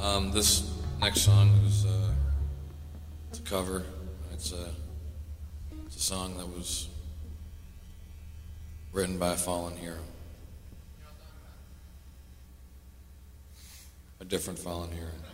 This next song is it's a cover. It's a song that was written by a fallen hero. A different fallen hero.